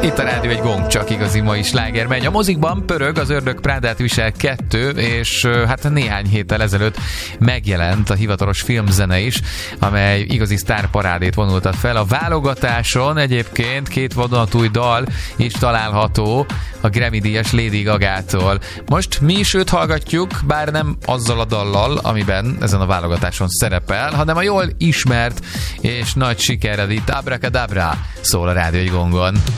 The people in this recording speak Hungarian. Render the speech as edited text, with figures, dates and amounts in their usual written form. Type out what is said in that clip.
Itt a rádió egy gong, csak igazi mai sláger megy. A mozikban pörög Az ördög Prádát visel 2, és hát néhány héttel ezelőtt megjelent a hivatalos filmzene is, amely igazi sztárparádét vonultat fel. A válogatáson egyébként 2 vadonatúj dal is található a Grammy-díjas Lady Gagától. Most mi is őt hallgatjuk, bár nem azzal a dallal, amiben ezen a válogatáson szerepel, hanem a jól ismert és nagy sikered itt Abracadabra szól a rádió egy gongon.